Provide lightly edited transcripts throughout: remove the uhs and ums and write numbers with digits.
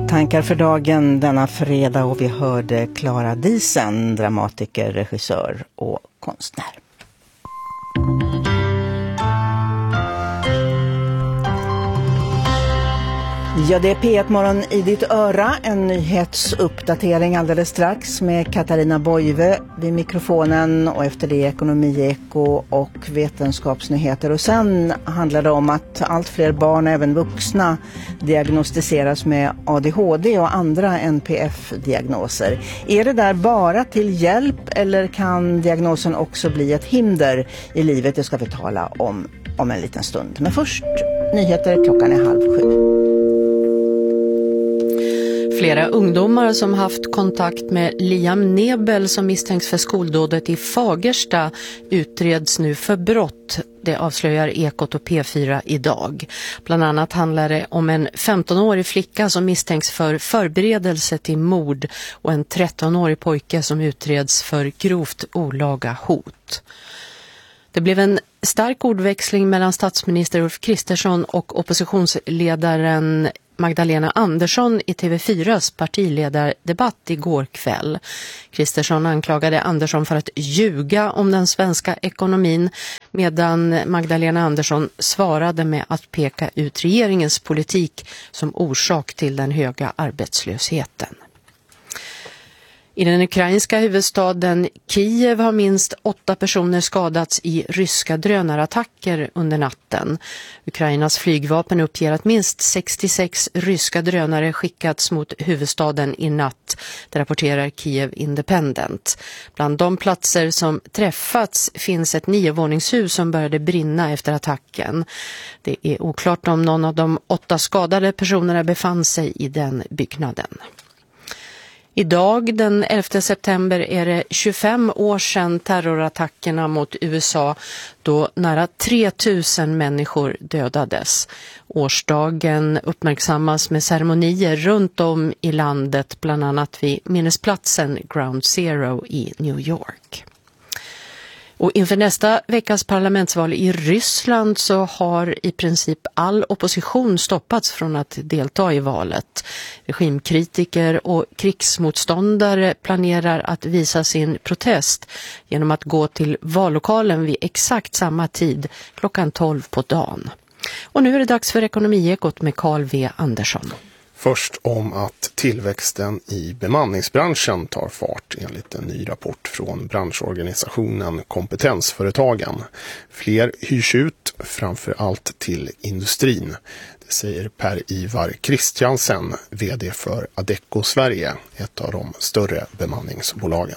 tankar för dagen denna fredag och vi hörde Clara Diesen, dramatiker, regissör och konstnär. Ja, det är P1-morgon i ditt öra. En nyhetsuppdatering alldeles strax med Katarina Boive vid mikrofonen och efter det ekonomieko och vetenskapsnyheter. Och sen handlar det om att allt fler barn, även vuxna, diagnostiseras med ADHD och andra NPF-diagnoser. Är det där bara till hjälp eller kan diagnosen också bli ett hinder i livet? Det ska vi tala om en liten stund. Men först nyheter, klockan är 6:30. Flera ungdomar som haft kontakt med Liam Nebel som misstänks för skoldådet i Fagersta utreds nu för brott. Det avslöjar Ekot och P4 idag. Bland annat handlar det om en 15-årig flicka som misstänks för förberedelse till mord och en 13-årig pojke som utreds för grovt olaga hot. Det blev en stark ordväxling mellan statsminister Ulf Kristersson och oppositionsledaren Magdalena Andersson i TV4s partiledardebatt igår kväll. Kristersson anklagade Andersson för att ljuga om den svenska ekonomin medan Magdalena Andersson svarade med att peka ut regeringens politik som orsak till den höga arbetslösheten. I den ukrainska huvudstaden Kiev har minst 8 personer skadats i ryska drönarattacker under natten. Ukrainas flygvapen uppger att minst 66 ryska drönare skickats mot huvudstaden i natt, det rapporterar Kiev Independent. Bland de platser som träffats finns ett 9-våningshus som började brinna efter attacken. Det är oklart om någon av de 8 skadade personerna befann sig i den byggnaden. Idag, den 11 september, är det 25 år sedan terrorattackerna mot USA då nära 3000 människor dödades. Årsdagen uppmärksammas med ceremonier runt om i landet, bland annat vid minnesplatsen Ground Zero i New York. Och inför nästa veckas parlamentsval i Ryssland så har i princip all opposition stoppats från att delta i valet. Regimkritiker och krigsmotståndare planerar att visa sin protest genom att gå till vallokalen vid exakt samma tid, klockan 12 på dagen. Och nu är det dags för Ekonomiekot med Carl V. Andersson. Först om att tillväxten i bemanningsbranschen tar fart enligt en ny rapport från branschorganisationen Kompetensföretagen. Fler hyrs ut, framför allt till industrin. Det säger Per-Ivar Christiansen, vd för Adecco Sverige, ett av de större bemanningsbolagen.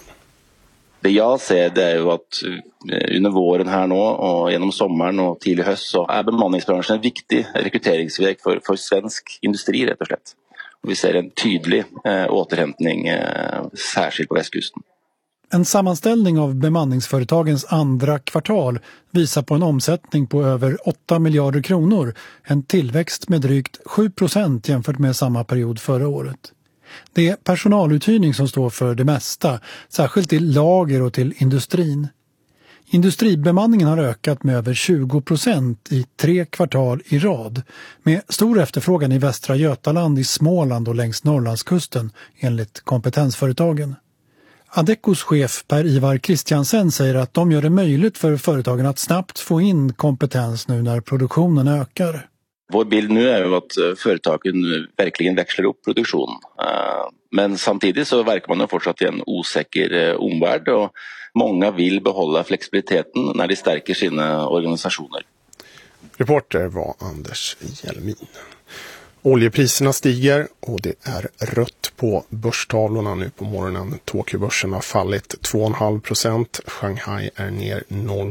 Det jag ser det är ju att under våren här nu och genom sommaren och tidig höst så är bemanningsbranschen en viktig rekryteringsväg för svensk industri rätt och slett. Och vi ser en tydlig återhämtning särskilt på västkusten. En sammanställning av bemanningsföretagens andra kvartal visar på en omsättning på över 8 miljarder kronor, en tillväxt med drygt 7% jämfört med samma period förra året. Det är personaluthyrning som står för det mesta, särskilt till lager och till industrin. Industribemanningen har ökat med över 20% i 3 kvartal i rad, med stor efterfrågan i Västra Götaland, i Småland och längs Norrlandskusten, enligt Kompetensföretagen. Adeccos chef Per-Ivar Christiansen säger att de gör det möjligt för företagen att snabbt få in kompetens nu när produktionen ökar. Vår bild nu är ju att företagen verkligen växlar upp produktionen. Men samtidigt så verkar man ju fortsatt i en osäker omvärld och många vill behålla flexibiliteten när de stärker sina organisationer. Reporter var Anders Hjelmin. Oljepriserna stiger och det är rött på börstavlorna nu på morgonen. Tokyobörsen har fallit 2,5%. Shanghai är ner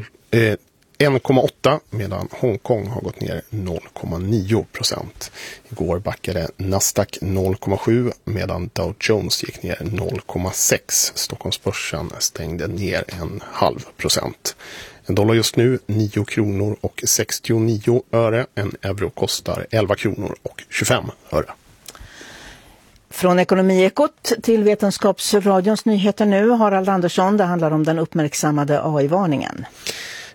1,8 medan Hongkong har gått ner 0,9%. Igår backade Nasdaq 0,7 medan Dow Jones gick ner 0,6. Stockholmsbörsen stängde ner 0,5%. En dollar just nu 9 kronor och 69 öre. En euro kostar 11 kronor och 25 öre. Från Ekonomiekot till Vetenskapsradions nyheter nu. Harald Andersson, det handlar om den uppmärksammade AI-varningen.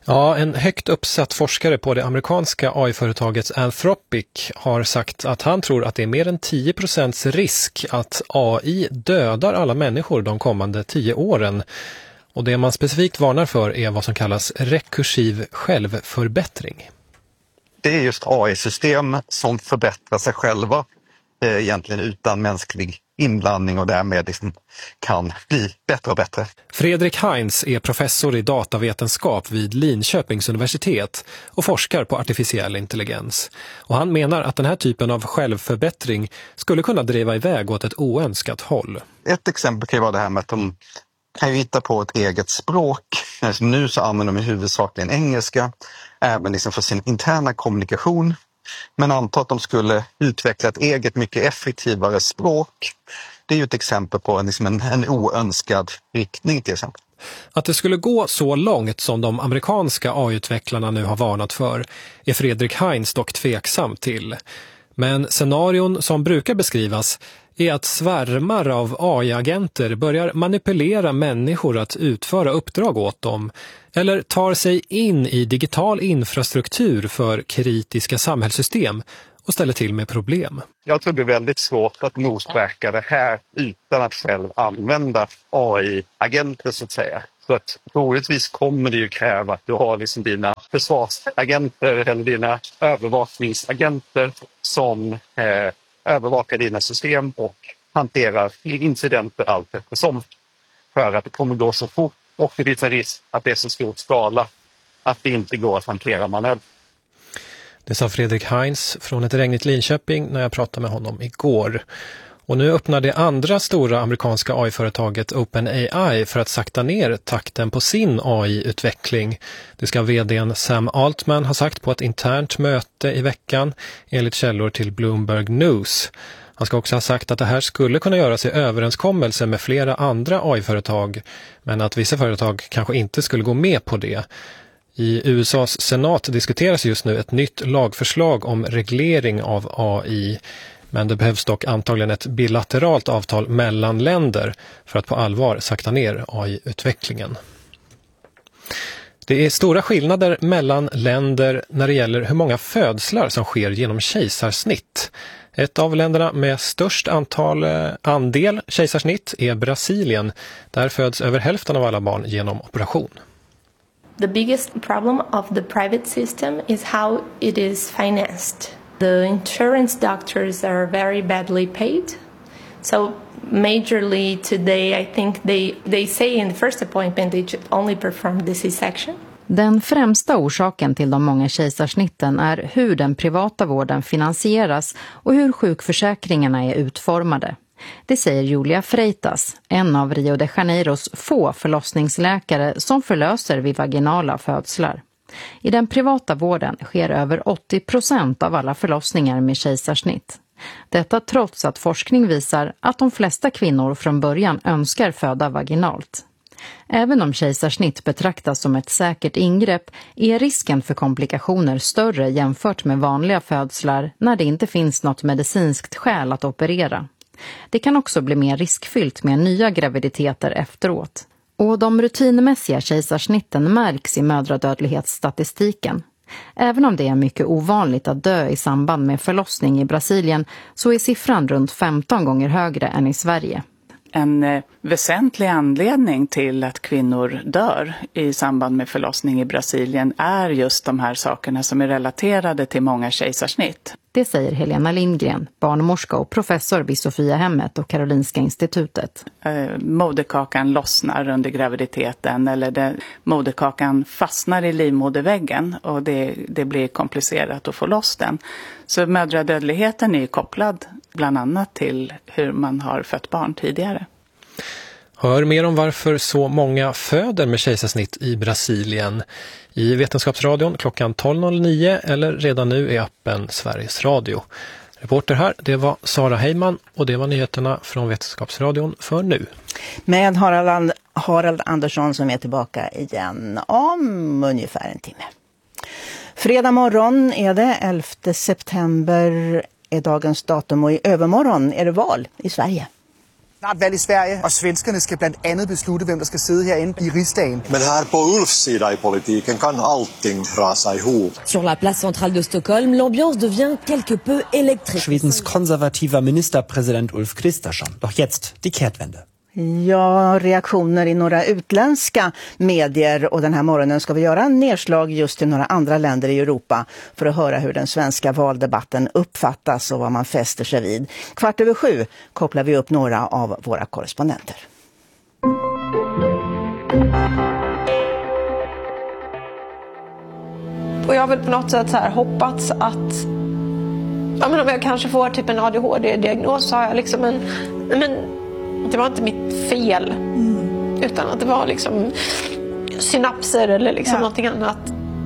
Ja, en högt uppsatt forskare på det amerikanska AI-företaget Anthropic har sagt att han tror att det är mer än 10% risk att AI dödar alla människor de kommande 10 åren. Och det man specifikt varnar för är vad som kallas rekursiv självförbättring. Det är just AI-system som förbättrar sig själva egentligen utan mänsklig inblandning och därmed liksom kan bli bättre och bättre. Fredrik Heinz är professor i datavetenskap vid Linköpings universitet och forskar på artificiell intelligens. Och han menar att den här typen av självförbättring skulle kunna driva iväg åt ett oönskat håll. Ett exempel kan vara det här med att de kan ju hitta på ett eget språk. Nu så använder de huvudsakligen engelska, även liksom för sin interna kommunikation. Men anta att de skulle utveckla ett eget mycket effektivare språk. Det är ju ett exempel på en oönskad riktning till exempel. Att det skulle gå så långt som de amerikanska AI-utvecklarna nu har varnat för är Fredrik Heinz dock tveksam till. Men scenarion som brukar beskrivas är att svärmar av AI-agenter börjar manipulera människor att utföra uppdrag åt dem eller tar sig in i digital infrastruktur för kritiska samhällssystem och ställer till med problem. Jag tror det är väldigt svårt att motverka det här utan att själv använda AI-agenter så att säga. Så att troligtvis kommer det ju kräva att du har liksom dina försvarsagenter eller dina övervakningsagenter som övervakar dina system och hanterar incidenter allt eftersom. För att det kommer gå så fort och det finns en risk att det är så stor skala att det inte går att hantera manuellt. Det sa Fredrik Heinz från ett regnigt Linköping när jag pratade med honom igår. Och nu öppnar det andra stora amerikanska AI-företaget OpenAI för att sakta ner takten på sin AI-utveckling. Det ska vd:n Sam Altman ha sagt på ett internt möte i veckan enligt källor till Bloomberg News. Han ska också ha sagt att det här skulle kunna göras i överenskommelse med flera andra AI-företag, men att vissa företag kanske inte skulle gå med på det. I USAs senat diskuteras just nu ett nytt lagförslag om reglering av AI, men det behövs dock antagligen ett bilateralt avtal mellan länder för att på allvar sakta ner AI-utvecklingen. Det är stora skillnader mellan länder när det gäller hur många födslar som sker genom kejsarsnitt. Ett av länderna med störst andel kejsarsnitt är Brasilien. Där föds över hälften av alla barn genom operation. The biggest problem of the private system is how it is financed. The insurance doctors are very badly paid. So majorly today I think they say in the first appointment they should only perform the C-section. Den främsta orsaken till de många kejsarsnitten är hur den privata vården finansieras och hur sjukförsäkringarna är utformade. Det säger Julia Freitas, en av Rio de Janeiros få förlossningsläkare som förlöser vid vaginala födslar. I den privata vården sker över 80% av alla förlossningar med kejsarsnitt. Detta trots att forskning visar att de flesta kvinnor från början önskar föda vaginalt. Även om kejsarsnitt betraktas som ett säkert ingrepp är risken för komplikationer större jämfört med vanliga födslar när det inte finns något medicinskt skäl att operera. Det kan också bli mer riskfyllt med nya graviditeter efteråt. Och de rutinmässiga kejsarsnitten märks i mödradödlighetsstatistiken. Även om det är mycket ovanligt att dö i samband med förlossning i Brasilien så är siffran runt 15 gånger högre än i Sverige. En väsentlig anledning till att kvinnor dör i samband med förlossning i Brasilien är just de här sakerna som är relaterade till många kejsarsnitt. Det säger Helena Lindgren, barnmorska och professor vid Sofiahemmet och Karolinska institutet. Moderkakan lossnar under graviditeten eller moderkakan fastnar i livmoderväggen och det blir komplicerat att få loss den. Så mödradödligheten är kopplad bland annat till hur man har fött barn tidigare. Hör mer om varför så många föder med kejsarsnitt i Brasilien i Vetenskapsradion klockan 12.09 eller redan nu i appen Sveriges Radio. Reporter här, det var Sara Heiman och det var nyheterna från Vetenskapsradion för nu. Med Harald Andersson som är tillbaka igen om ungefär en timme. Fredag morgon är det 11 september är dagens datum och i övermorgon är det val i Sverige. Snart valg i Sverige, och svenskarna ska bland annat besluta vem som ska sitta här inne i riksdagen. Men här på Ulfs sida i politiken kan allting rasa ihop. Sur la place centrale de Stockholm, l'ambiance devient quelque peu électrique. Schwedens konservativer Ministerpräsident Ulf Kristersson. Doch jetzt die Kehrtwende. Ja, reaktioner i några utländska medier, och den här morgonen ska vi göra en nedslag just i några andra länder i Europa för att höra hur den svenska valdebatten uppfattas och vad man fäster sig vid. 7:15 kopplar vi upp några av våra korrespondenter. Och jag har väl på något sätt så här hoppats att om jag kanske får typ en ADHD-diagnos så har jag liksom men det var inte mitt fel, utan att det var liksom synapser eller liksom någonting annat.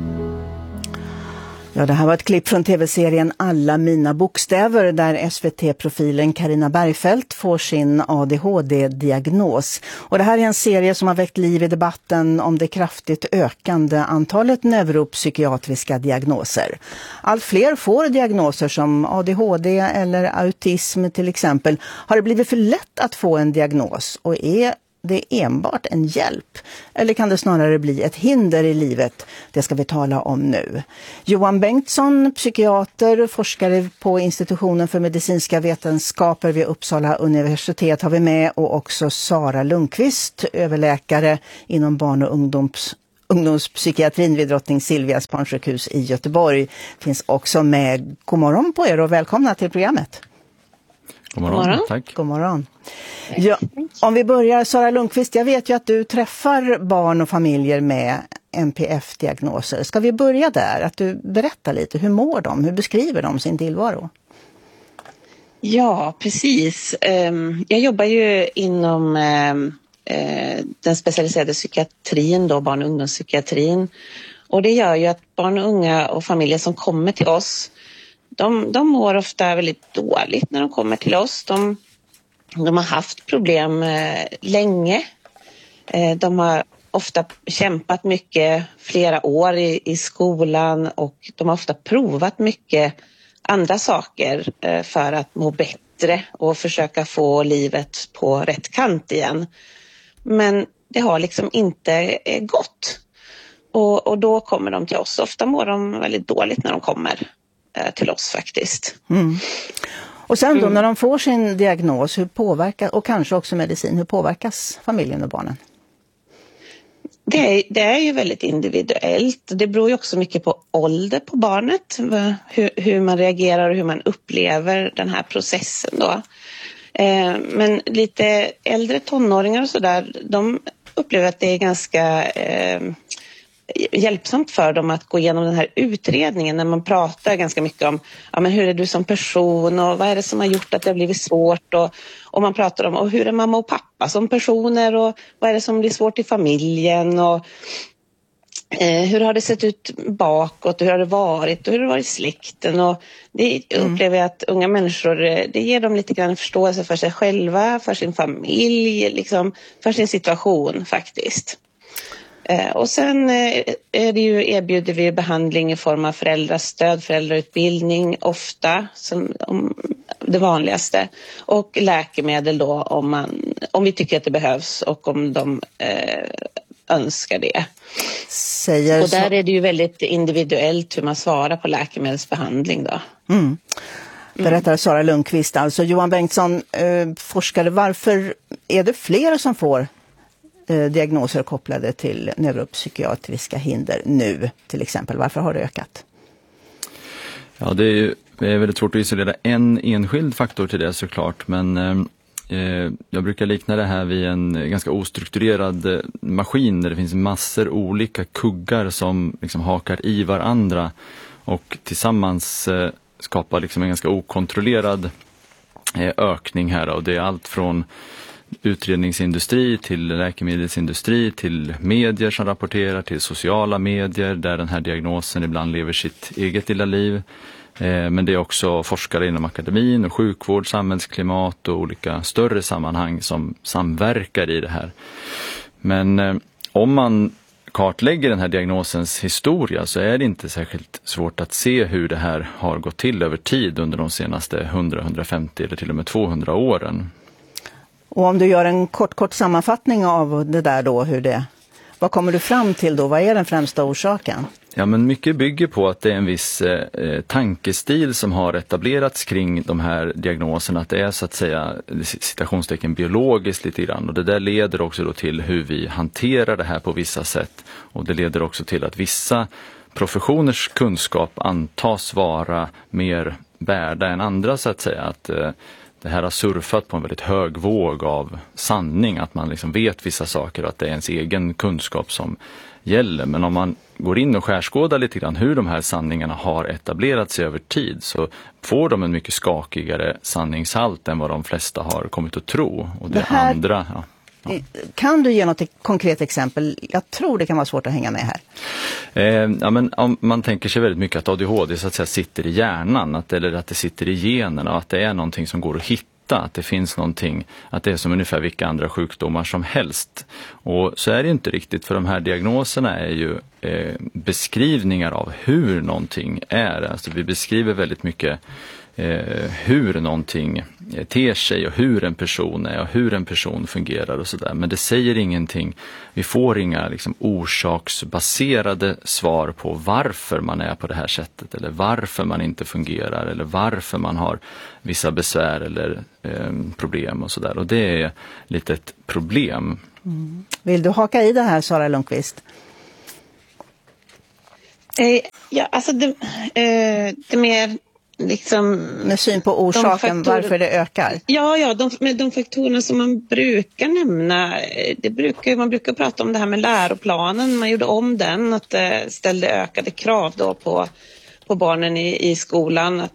Ja, det här var ett klipp från tv-serien Alla mina bokstäver där SVT-profilen Carina Bergfeldt får sin ADHD-diagnos. Och det här är en serie som har väckt liv i debatten om det kraftigt ökande antalet neuropsykiatriska diagnoser. Allt fler får diagnoser som ADHD eller autism till exempel. Har det blivit för lätt att få en diagnos, och är det enbart en hjälp? Eller kan det snarare bli ett hinder i livet? Det ska vi tala om nu. Johan Bengtsson, psykiater, forskare på Institutionen för medicinska vetenskaper vid Uppsala universitet har vi med, och också Sara Lundqvist, överläkare inom barn- och ungdomspsykiatrin vid Drottning Silvias barnsjukhus i Göteborg, finns också med. God morgon på er och välkomna till programmet. God morgon, tack. God morgon. Ja, om vi börjar, Sara Lundqvist, jag vet ju att du träffar barn och familjer med NPF-diagnoser. Ska vi börja där? Att du berättar lite, hur mår de? Hur beskriver de sin tillvaro? Ja, precis. Jag jobbar ju inom den specialiserade psykiatrin, då, barn- och ungdomspsykiatrin. Och det gör ju att barn och unga och familjer som kommer till oss, de mår ofta väldigt dåligt när de kommer till oss. De har haft problem länge. De har ofta kämpat mycket flera år i skolan, och de har ofta provat mycket andra saker för att må bättre och försöka få livet på rätt kant igen. Men det har liksom inte gått. Och då kommer de till oss. Ofta mår de väldigt dåligt när de kommer till oss faktiskt. Mm. Och sen då när de får sin diagnos, hur påverkas, och kanske också medicin, hur påverkas familjen och barnen? Det är ju väldigt individuellt. Det beror ju också mycket på ålder på barnet, hur man reagerar och hur man upplever den här processen då. Men lite äldre tonåringar och sådär, de upplever att det är ganska hjälpsamt för dem att gå igenom den här utredningen när man pratar ganska mycket om men hur är du som person och vad är det som har gjort att det har blivit svårt, och man pratar om hur är mamma och pappa som personer och vad är det som blir svårt i familjen och hur har det sett ut bakåt och hur har det varit och hur har det varit i släkten, och det upplever jag att unga människor, det ger dem lite grann förståelse för sig själva, för sin familj, liksom, för sin situation faktiskt. Och sen erbjuder vi behandling i form av föräldrastöd, föräldrautbildning ofta som det vanligaste, och läkemedel då om vi tycker att det behövs och om de önskar det. Och där är det ju väldigt individuellt hur man svarar på läkemedelsbehandling då. Berättar Sara Lundqvist. Alltså Johan Bengtsson, forskare, varför är det fler som får diagnoser kopplade till neuropsykiatriska hinder nu till exempel? Varför har det ökat? Ja, det är väldigt svårt att isolera en enskild faktor till det såklart, men jag brukar likna det här vid en ganska ostrukturerad maskin där det finns massor olika kuggar som liksom hakar i varandra och tillsammans skapar liksom en ganska okontrollerad ökning här, och det är allt från utredningsindustri till läkemedelsindustri till medier som rapporterar, till sociala medier där den här diagnosen ibland lever sitt eget lilla liv. Men det är också forskare inom akademin och sjukvård, samhällsklimat och olika större sammanhang som samverkar i det här. Men om man kartlägger den här diagnosens historia så är det inte särskilt svårt att se hur det här har gått till över tid under de senaste 100, 150 eller till och med 200 åren. Och om du gör en kort sammanfattning av det där då, vad kommer du fram till då? Vad är den främsta orsaken? Ja, men mycket bygger på att det är en viss tankestil som har etablerats kring de här diagnoserna. Att det är så att säga citationstecken biologiskt lite grann. Och det där leder också då till hur vi hanterar det här på vissa sätt. Och det leder också till att vissa professioners kunskap antas vara mer värda än andra så att säga. Att det här har surfat på en väldigt hög våg av sanning. Att man liksom vet vissa saker och att det är ens egen kunskap som gäller. Men om man går in och skärskådar lite grann hur de här sanningarna har etablerat sig över tid så får de en mycket skakigare sanningshalt än vad de flesta har kommit att tro. Och det här, andra... Ja. Kan du ge något konkret exempel? Jag tror det kan vara svårt att hänga med här. Ja, men om man tänker sig väldigt mycket att ADHD så att säga sitter i hjärnan eller att det sitter i generna och att det är någonting som går att hitta, att det finns någonting, att det är som ungefär vilka andra sjukdomar som helst. Och så är det inte riktigt, för de här diagnoserna är ju beskrivningar av hur någonting är. Alltså vi beskriver väldigt mycket hur någonting ter sig och hur en person är och hur en person fungerar och sådär. Men det säger ingenting. Vi får inga liksom orsaksbaserade svar på varför man är på det här sättet eller varför man inte fungerar eller varför man har vissa besvär eller problem och sådär. Och det är lite ett problem. Mm. Vill du haka i det här, Sara Lundqvist? Ja, alltså det mer... liksom, med syn på orsaken varför det ökar. Ja, de faktorerna som man brukar nämna, man brukar prata om det här med läroplanen, man gjorde om den, att det ställde ökade krav då på barnen i skolan, att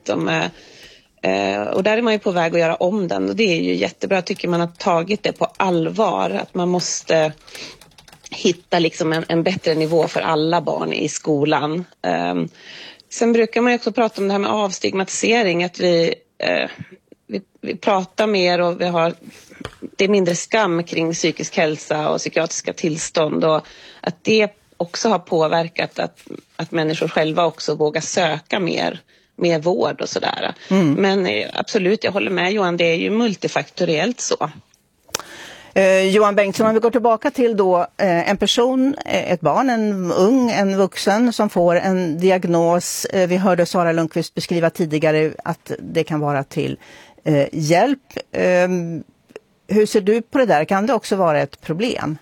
och där är man ju på väg att göra om den, och det är ju jättebra, tycker man har tagit det på allvar, att man måste hitta liksom en bättre nivå för alla barn i skolan. Sen brukar man också prata om det här med avstigmatisering, att vi pratar mer och det är mindre skam kring psykisk hälsa och psykiatriska tillstånd, och att det också har påverkat att människor själva också vågar söka mer vård och sådär. Mm. Men absolut, jag håller med Johan, det är ju multifaktoriellt så. Johan Bengtsson, om vi går tillbaka till då en person, ett barn, en ung, en vuxen som får en diagnos. Vi hörde Sara Lundqvist beskriva tidigare att det kan vara till hjälp. Hur ser du på det där? Kan det också vara ett problem?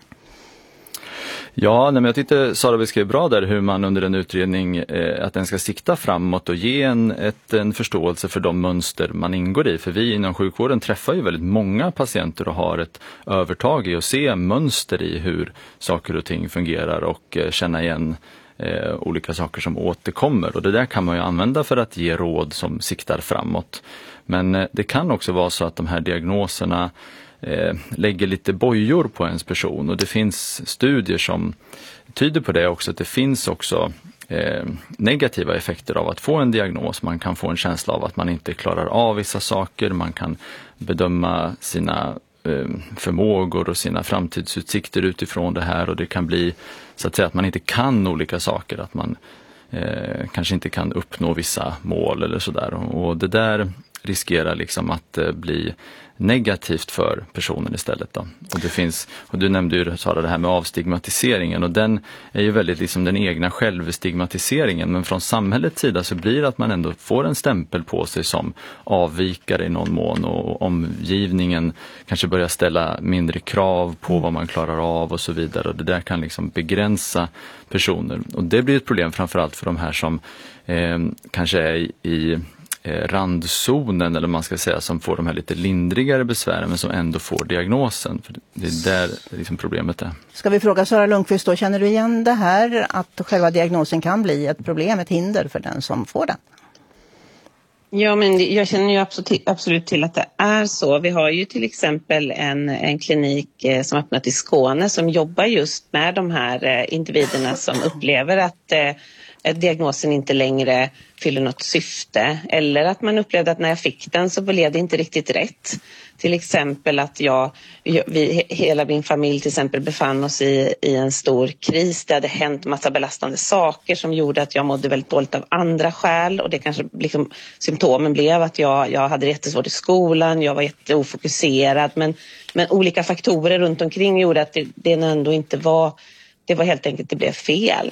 Ja, men jag tyckte Sara beskrev bra där hur man under en utredning att den ska sikta framåt och ge en förståelse för de mönster man ingår i. För vi inom sjukvården träffar ju väldigt många patienter och har ett övertag i att se mönster i hur saker och ting fungerar och känna igen olika saker som återkommer. Och det där kan man ju använda för att ge råd som siktar framåt. Men det kan också vara så att de här diagnoserna lägger lite bojor på ens person, och det finns studier som tyder på det också, att det finns också negativa effekter av att få en diagnos. Man kan få en känsla av att man inte klarar av vissa saker, man kan bedöma sina förmågor och sina framtidsutsikter utifrån det här, och det kan bli så att säga att man inte kan olika saker, att man kanske inte kan uppnå vissa mål eller sådär, och det där riskerar liksom att bli negativt för personen istället då. Och det finns, och du nämnde ju Sara det här med avstigmatiseringen, och den är ju väldigt liksom den egna självstigmatiseringen, men från samhällets sida så blir det att man ändå får en stämpel på sig som avvikare i någon mån, och omgivningen kanske börjar ställa mindre krav på vad man klarar av och så vidare, och det där kan liksom begränsa personer, och det blir ett problem framförallt för de här som kanske är i randzonen, eller man ska säga, som får de här lite lindrigare besvären men som ändå får diagnosen. För det är där liksom problemet är. Ska vi fråga Sara Lundqvist då, känner du igen det här att själva diagnosen kan bli ett problem, ett hinder för den som får den? Ja, men jag känner ju absolut till att det är så. Vi har ju till exempel en klinik som öppnat i Skåne som jobbar just med de här individerna som upplever att diagnosen inte längre fyller något syfte, eller att man upplevde att när jag fick den så blev det inte riktigt rätt. Till exempel att hela min familj till exempel befann oss i en stor kris. Det hade hänt massa belastande saker som gjorde att jag mådde väldigt dåligt av andra skäl, och det kanske liksom, symptomen blev att jag hade jättesvårt i skolan, jag var jätteofokuserad, men olika faktorer runt omkring gjorde att det ändå inte var, det var helt enkelt, det blev fel.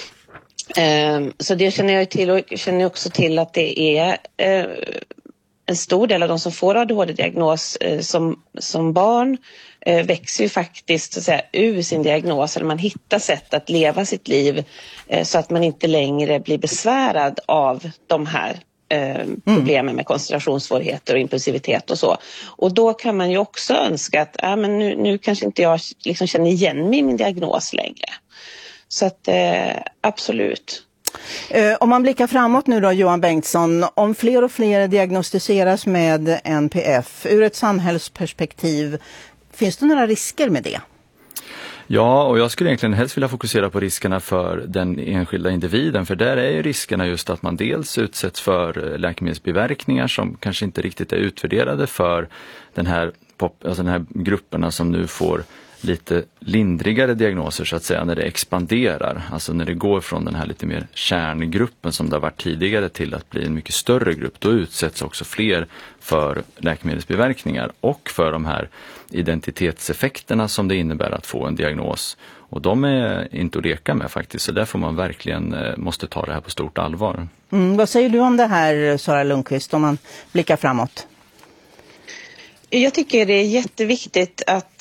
Så det känner jag till, och känner också till att det är en stor del av de som får ADHD-diagnos som barn växer ju faktiskt så att säga, ur sin diagnos, eller man hittar sätt att leva sitt liv så att man inte längre blir besvärad av de här problemen med koncentrationssvårigheter och impulsivitet och så. Och då kan man ju också önska att men nu kanske inte jag liksom känner igen mig i min diagnos längre. Så att absolut. Om man blickar framåt nu då, Johan Bengtsson, om fler och fler diagnostiseras med NPF ur ett samhällsperspektiv, finns det några risker med det? Ja, och jag skulle egentligen helst vilja fokusera på riskerna för den enskilda individen, för där är ju riskerna just att man dels utsätts för läkemedelsbiverkningar som kanske inte riktigt är utvärderade för den här grupperna som nu får lite lindrigare diagnoser så att säga, när det expanderar, alltså när det går från den här lite mer kärngruppen som det har varit tidigare till att bli en mycket större grupp, då utsätts också fler för läkemedelsbiverkningar och för de här identitetseffekterna som det innebär att få en diagnos, och de är inte att leka med faktiskt, så därför man verkligen måste ta det här på stort allvar. Vad säger du om det här, Sara Lundqvist, om man blickar framåt? Jag tycker det är jätteviktigt att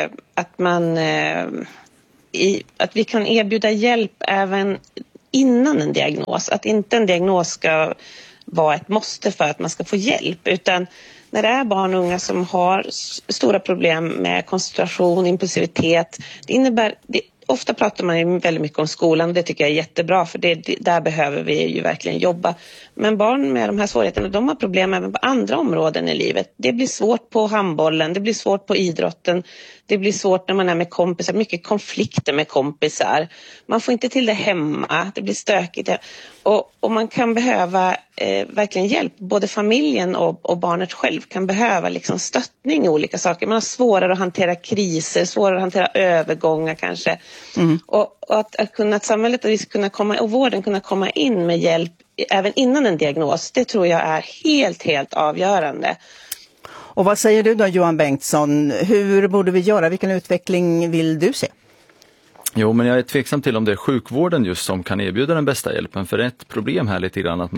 vi kan erbjuda hjälp även innan en diagnos. Att inte en diagnos ska vara ett måste för att man ska få hjälp, utan när det är barn och unga som har stora problem med koncentration, impulsivitet, det innebär... Ofta pratar man ju väldigt mycket om skolan, och det tycker jag är jättebra, för där behöver vi ju verkligen jobba. Men barn med de här svårigheterna, de har problem även på andra områden i livet. Det blir svårt på handbollen, det blir svårt på idrotten, det blir svårt när man är med kompisar, mycket konflikter med kompisar. Man får inte till det hemma, det blir stökigt. Och man kan behöva verkligen hjälp, både familjen och barnet själv kan behöva liksom stöttning i olika saker. Man har svårare att hantera kriser, svårare att hantera övergångar kanske. Och att samhället och vården kunna komma in med hjälp även innan en diagnos, det tror jag är helt avgörande. Och vad säger du då, Johan Bengtsson? Hur borde vi göra? Vilken utveckling vill du se? Jo, men jag är tveksam till om det är sjukvården just som kan erbjuda den bästa hjälpen. För ett problem här lite grann att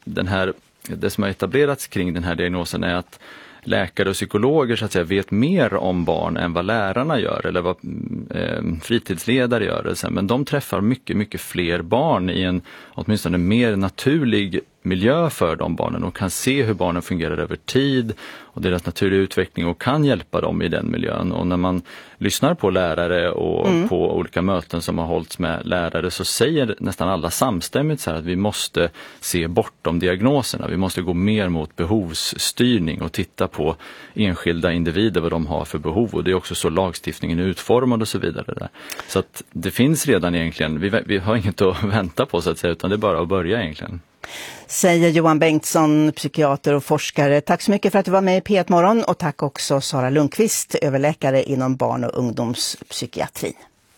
det som har etablerats kring den här diagnosen är att läkare och psykologer så att säga vet mer om barn än vad lärarna gör eller vad fritidsledare gör. Men de träffar mycket fler barn i en åtminstone mer naturlig miljö för de barnen och kan se hur barnen fungerar över tid och deras naturliga utveckling och kan hjälpa dem i den miljön. Och när man lyssnar på lärare och på olika möten som har hållits med lärare så säger nästan alla samstämmigt så här att vi måste se bortom diagnoserna. Vi måste gå mer mot behovsstyrning och titta på enskilda individer, vad de har för behov, och det är också så lagstiftningen är utformad och så vidare. Där. Så att det finns redan egentligen, vi har inget att vänta på så att säga, utan det är bara att börja egentligen. Säger Johan Bengtsson, psykiater och forskare. Tack så mycket för att du var med i P1 Morgon, och tack också Sara Lundqvist, överläkare inom barn- och ungdomspsykiatri.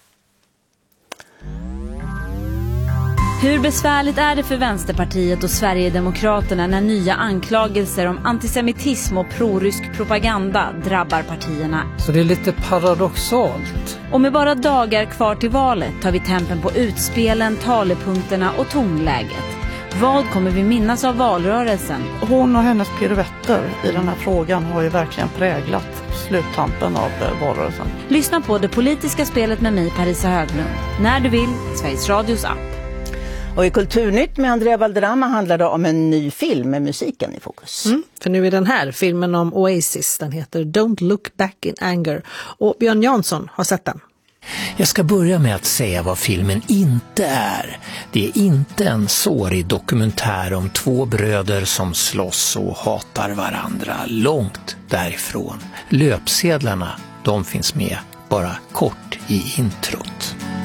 Hur besvärligt är det för Vänsterpartiet och Sverigedemokraterna när nya anklagelser om antisemitism och prorysk propaganda drabbar partierna? Så det är lite paradoxalt. Och med bara dagar kvar till valet tar vi tempen på utspelen, talepunkterna och tonläget. Vad kommer vi minnas av valrörelsen? Hon och hennes piruetter i den här frågan har ju verkligen präglat sluttampen av valrörelsen. Lyssna på Det politiska spelet med mig, Parisa Höglund. När du vill, Sveriges Radios app. Och i Kulturnytt med Andrea Valderrama handlar det om en ny film med musiken i fokus. För nu är den här filmen om Oasis, den heter Don't Look Back in Anger, och Björn Jansson har sett den. Jag ska börja med att säga vad filmen inte är. Det är inte en sårig dokumentär om två bröder som slåss och hatar varandra, långt därifrån. Löpsedlarna, de finns med bara kort i introt.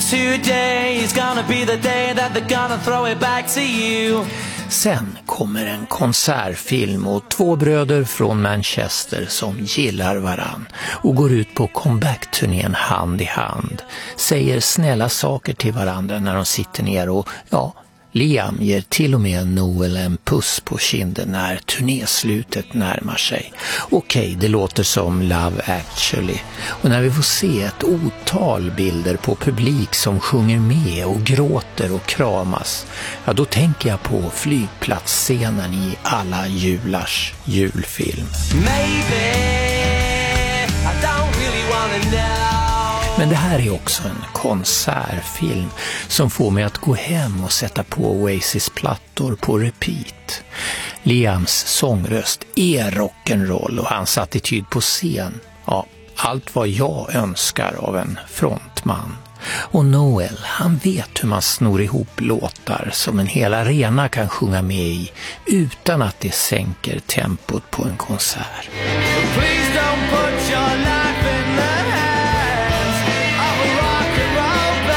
Today's gonna be the day that they're gonna throw it back to you. Sen kommer en konsertfilm och två bröder från Manchester som gillar varann och går ut på comeback-turnén hand i hand. Säger snälla saker till varandra när de sitter ner och Liam ger till och med Noel en puss på kinden när turnéslutet närmar sig. Okej, det låter som Love Actually. Och när vi får se ett otal bilder på publik som sjunger med och gråter och kramas, då tänker jag på flygplatsscenen i alla julars julfilm. Maybe I don't really wanna know. Men det här är också en konsertfilm som får mig att gå hem och sätta på Oasis-plattor på repeat. Liams sångröst är rock'n'roll och hans attityd på scen. Allt vad jag önskar av en frontman. Och Noel, han vet hur man snor ihop låtar som en hel arena kan sjunga med i utan att det sänker tempot på en konsert. Please don't put your life in the hands of a rock and roll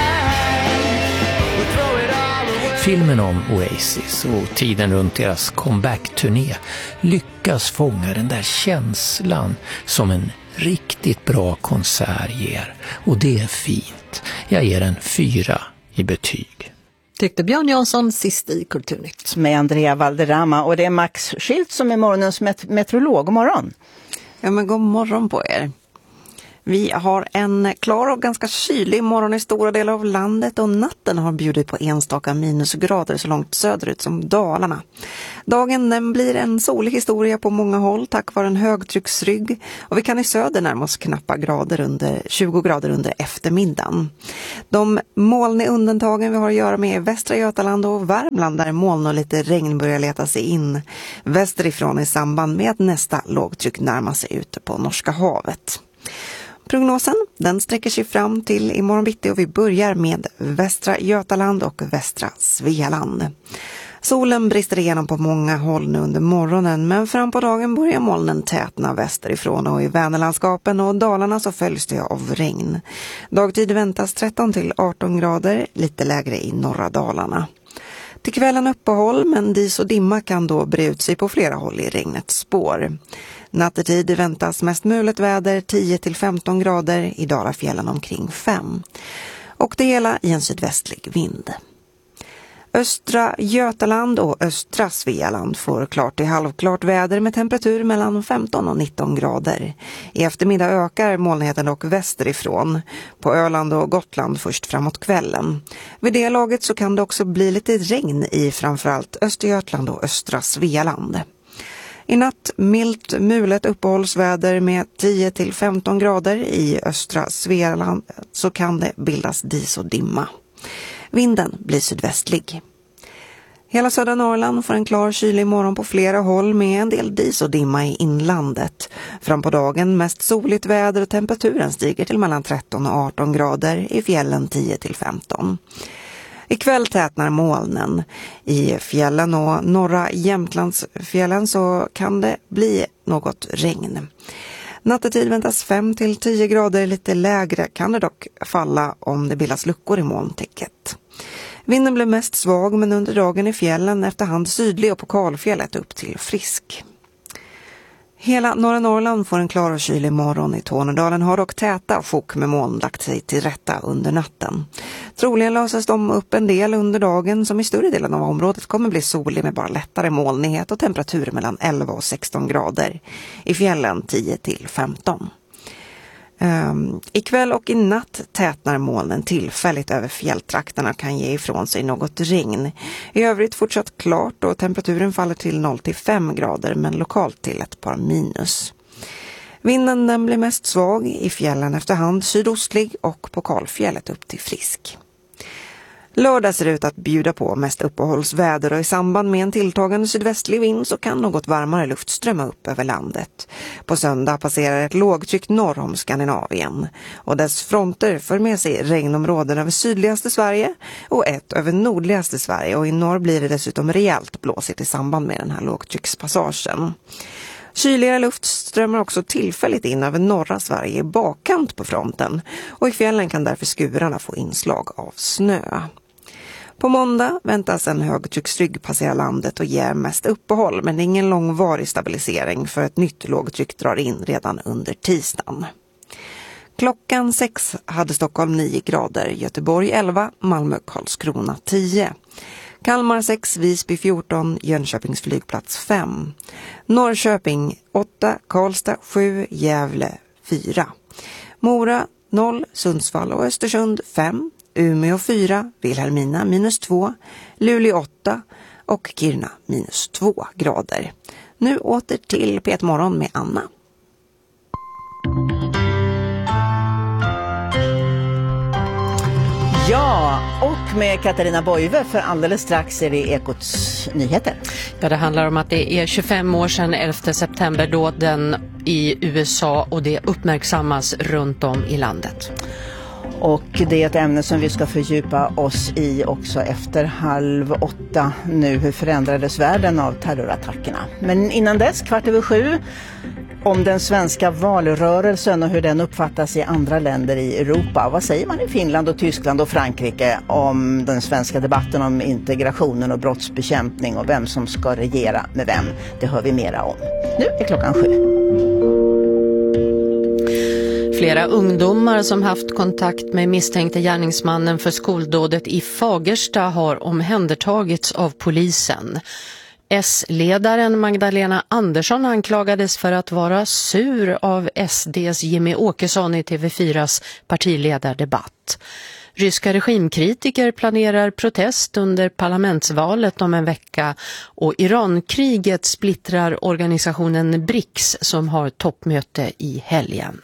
band. Filmen om Oasis och tiden runt deras comeback-turné lyckas fånga den där känslan som en riktigt bra konsert ger. Och det är fint. Jag ger en 4 i betyg. Tyckte Björn Jansson sist i Kulturnytt. Med Andrea Valderrama, och det är Max Schilt som är morgonens meteorolog. God morgon. Ja, men god morgon på er. Vi har en klar och ganska kylig morgon i stora delar av landet och natten har bjudit på enstaka minusgrader så långt söderut som Dalarna. Dagen den blir en solig historia på många håll tack vare en högtrycksrygg och vi kan i söder närma oss knappa 20 grader under eftermiddagen. De molniga undantagen vi har att göra med är västra Götaland och Värmland där moln och lite regn börjar leta sig in västerifrån i samband med att nästa lågtryck närmar sig ute på Norska havet. Prognosen, den sträcker sig fram till imorgon bitti och vi börjar med västra Götaland och västra Svealand. Solen brister igenom på många håll nu under morgonen men fram på dagen börjar molnen tätna västerifrån och i Vänerlandskapen och Dalarna så följs det av regn. Dagtid väntas 13 till 18 grader, lite lägre i norra Dalarna. Till kvällen uppehåll men dis och dimma kan då bre ut sig på flera håll i regnets spår. Nattetid väntas mest mulet väder 10 till 15 grader, i Dalafjällen omkring 5. Och det hela i en sydvästlig vind. Östra Götaland och östra Svealand får klart till halvklart väder med temperatur mellan 15 och 19 grader. I eftermiddag ökar molnigheten dock västerifrån. På Öland och Gotland först framåt kvällen. Vid det laget så kan det också bli lite regn i framförallt Östergötland och östra Svealand. I natt milt mulet uppehållsväder med 10 till 15 grader, i östra Svealand så kan det bildas dis och dimma. Vinden blir sydvästlig. Hela södra Norrland får en klar kylig morgon på flera håll med en del dis och dimma i inlandet. Fram på dagen mest soligt väder och temperaturen stiger till mellan 13 och 18 grader, i fjällen 10 till 15. Ikväll tätnar molnen. I fjällen och norra Jämtlandsfjällen så kan det bli något regn. Nattetid väntas 5 till 10 grader, lite lägre kan det dock falla om det bildas luckor i molntäcket. Vinden blir mest svag men under dagen i fjällen efterhand sydlig och på kalfjället upp till frisk. Hela norra Norrland får en klar och kylig morgon. I Tornedalen har dock täta sjok med moln lagt sig till rätta under natten. Troligen löses de upp en del under dagen som i större delen av området kommer bli solig med bara lättare molnighet och temperatur mellan 11 och 16 grader. I fjällen 10 till 15. Ikväll och i natt tätnar molnen tillfälligt över fjälltrakterna, kan ge ifrån sig något regn. I övrigt fortsatt klart och temperaturen faller till 0 till 5 grader men lokalt till ett par minus. Vinden den blir mest svag, i fjällen efterhand sydostlig och på kalfjället upp till frisk. Lördag ser ut att bjuda på mest uppehållsväder och i samband med en tilltagande sydvästlig vind så kan något varmare luft strömma upp över landet. På söndag passerar ett lågtryck norr om Skandinavien och dess fronter för med sig regnområden över sydligaste Sverige och ett över nordligaste Sverige, och i norr blir det dessutom rejält blåsigt i samband med den här lågtryckspassagen. Kyligare luft strömmar också tillfälligt in över norra Sverige i bakkant på fronten och i fjällen kan därför skurarna få inslag av snö. På måndag väntas en högtrycksrygg passera landet och ge mest uppehåll, men ingen långvarig stabilisering för ett nytt lågtryck drar in redan under tisdagen. Klockan 6 hade Stockholm 9 grader, Göteborg 11, Malmö, Karlskrona 10. Kalmar 6, Visby 14, Jönköpings flygplats 5. Norrköping 8, Karlstad 7, Gävle 4. Mora 0, Sundsvall och Östersund 5. Umeå 4, Vilhelmina -2, Luleå 8 och Kiruna -2 grader. Nu åter till P1 Morgon med Anna. Ja, och med Katarina Boive, för alldeles strax är det Ekots nyheter. Ja, det handlar om att det är 25 år sedan 11 september då den i USA och det uppmärksammas runt om i landet. Och det är ett ämne som vi ska fördjupa oss i också efter 7:30 nu. Hur förändrades världen av terrorattackerna? Men innan dess, 7:15, om den svenska valrörelsen och hur den uppfattas i andra länder i Europa. Vad säger man i Finland och Tyskland och Frankrike om den svenska debatten om integrationen och brottsbekämpning och vem som ska regera med vem? Det hör vi mera om. Nu är klockan 7. Flera ungdomar som haft kontakt med misstänkte gärningsmannen för skoldådet i Fagersta har omhändertagits av polisen. S-ledaren Magdalena Andersson anklagades för att vara sur av SDs Jimmy Åkesson i TV4s partiledardebatt. Ryska regimkritiker planerar protest under parlamentsvalet om en vecka och Irankriget splittrar organisationen BRICS som har toppmöte i helgen.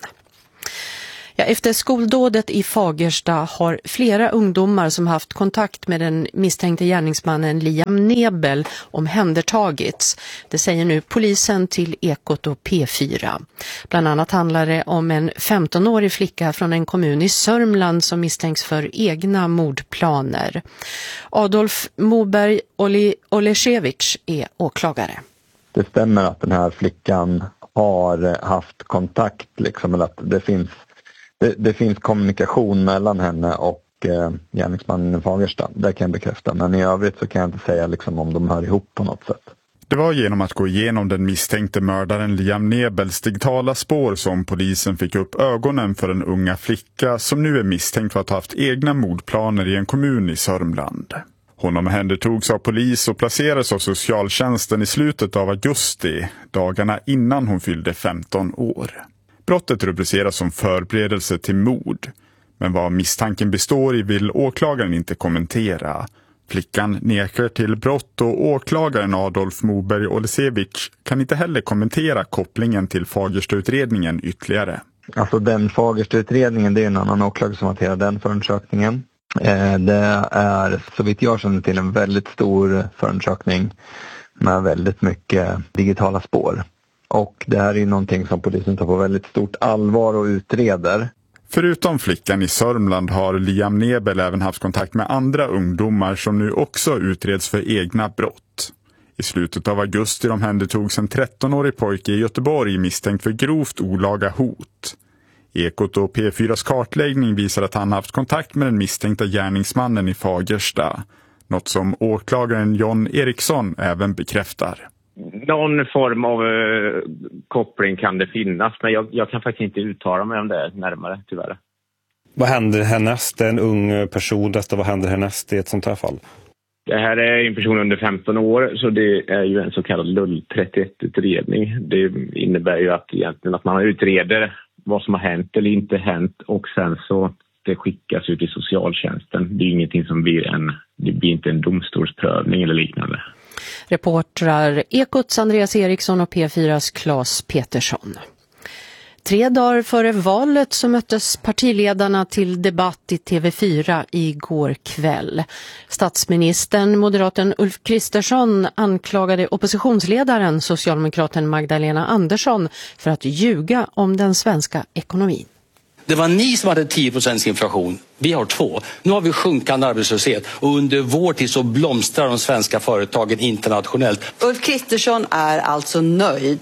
Ja, efter skoldådet i Fagersta har flera ungdomar som haft kontakt med den misstänkte gärningsmannen Liam Nebel omhändertagits. Det säger nu polisen till Ekot och P4. Bland annat handlar det om en 15-årig flicka från en kommun i Sörmland som misstänks för egna mordplaner. Adolf Moberg Oleszewicz är åklagare. Det stämmer att den här flickan har haft kontakt, liksom, eller att det finns kommunikation mellan henne och gärningsmannen i Fagersta. Det kan jag bekräfta. Men i övrigt så kan jag inte säga liksom, om de hör ihop på något sätt. Det var genom att gå igenom den misstänkte mördaren Liam Nebels digitala spår som polisen fick upp ögonen för en unga flicka som nu är misstänkt för att ha haft egna mordplaner i en kommun i Sörmland. Hon omhändertogs av polis och placerades av socialtjänsten i slutet av augusti, dagarna innan hon fyllde 15 år. Brottet rubriceras som förberedelse till mord, men vad misstanken består i vill åklagaren inte kommentera. Flickan nekar till brott och åklagaren Adolf Moberg Oleszewicz kan inte heller kommentera kopplingen till Fagersta-utredningen ytterligare. Alltså den Fagersta-utredningen, det är en annan åklagare som hanterar den förundersökningen. Det är, så vitt jag känner till, en väldigt stor förundersökning med väldigt mycket digitala spår. Och det här är någonting som polisen tar på väldigt stort allvar och utreder. Förutom flickan i Sörmland har Liam Nebel även haft kontakt med andra ungdomar som nu också utreds för egna brott. I slutet av augusti omhändertogs en 13-årig pojke i Göteborg misstänkt för grovt olaga hot. Ekot och P4s kartläggning visar att han haft kontakt med den misstänkta gärningsmannen i Fagersta. Något som åklagaren John Eriksson även bekräftar. Någon form av koppling kan det finnas, men jag kan faktiskt inte uttala mig om det närmare, tyvärr. Vad händer härnäst? Det är en ung person, vad händer härnäst i ett sånt här fall? Det här är en person under 15 år, så det är ju en så kallad LULL 31-utredning. Det innebär ju att egentligen att man utreder vad som har hänt eller inte hänt och sen så det skickas ut i socialtjänsten. Det är ingenting som det blir inte en domstolsprövning eller liknande. Reportrar Ekots Andreas Eriksson och P4s Claes Petersson. 3 dagar före valet så möttes partiledarna till debatt i TV4 igår kväll. Statsministern, moderaten Ulf Kristersson, anklagade oppositionsledaren, socialdemokraten Magdalena Andersson, för att ljuga om den svenska ekonomin. Det var ni som hade 10% inflation. Vi har 2. Nu har vi sjunkande arbetslöshet och under vår tid så blomstrar de svenska företagen internationellt. Ulf Kristersson är alltså nöjd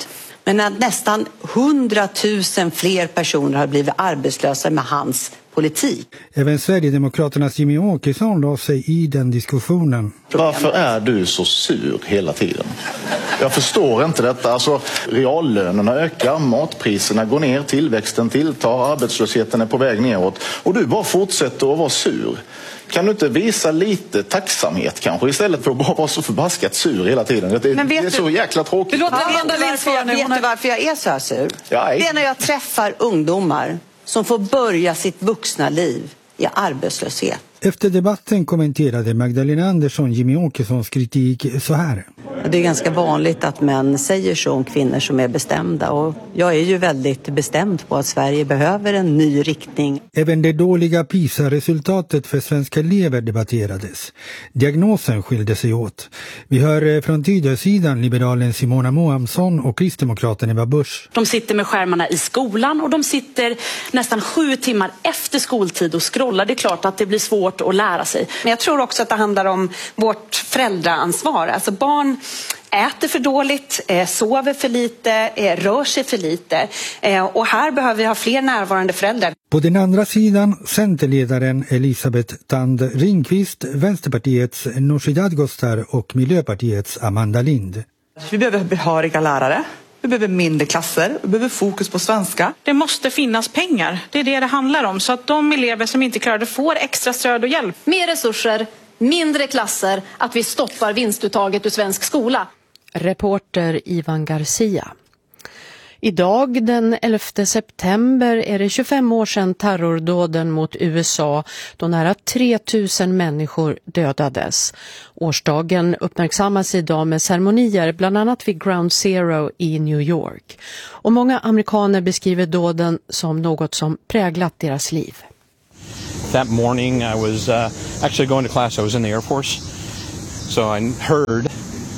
Men att nästan 100 000 fler personer har blivit arbetslösa med hans politik. Även Sverigedemokraternas Jimmie Åkesson la sig i den diskussionen. Varför är du så sur hela tiden? Jag förstår inte detta. Alltså, reallönerna ökar, matpriserna går ner, tillväxten tilltar, arbetslösheten är på väg neråt. Och du bara fortsätter att vara sur. Kan du inte visa lite tacksamhet kanske istället för att bara vara så förbaskat sur hela tiden? Det är så jäkla tråkigt. Vet du varför jag är så här sur? Det är när jag träffar ungdomar som får börja sitt vuxna liv i arbetslöshet. Efter debatten kommenterade Magdalena Andersson Jimmie Åkessons kritik så här. Det är ganska vanligt att män säger så om kvinnor som är bestämda, och jag är ju väldigt bestämd på att Sverige behöver en ny riktning. Även det dåliga PISA-resultatet för svenska elever debatterades. Diagnosen skilde sig åt. Vi hör från Tidösidan liberalen Simona Moamsson och kristdemokraten Ebba Busch. De sitter med skärmarna i skolan och de sitter nästan 7 timmar efter skoltid och scrollar. Det är klart att det blir svårt att lära sig. Men jag tror också att det handlar om vårt föräldraansvar. Alltså barn äter för dåligt, sover för lite, rör sig för lite. Och här behöver vi ha fler närvarande föräldrar. På den andra sidan centerledaren Elisabeth Tand Ringqvist, Vänsterpartiets Nooshi Dadgostar och Miljöpartiets Amanda Lind. Vi behöver behöriga lärare. Vi behöver mindre klasser, vi behöver fokus på svenska. Det måste finnas pengar, det är det handlar om. Så att de elever som inte klarar det får extra stöd och hjälp. Mer resurser, mindre klasser, att vi stoppar vinstuttaget ur svensk skola. Reporter Ivan Garcia. Idag den 11 september är det 25 år sedan terrordåden mot USA då nära 3000 människor dödades. Årsdagen uppmärksammas idag med ceremonier bland annat vid Ground Zero i New York. Och många amerikaner beskriver dåden som något som präglat deras liv. That morning I was actually going to class. I was in the Air Force. So I heard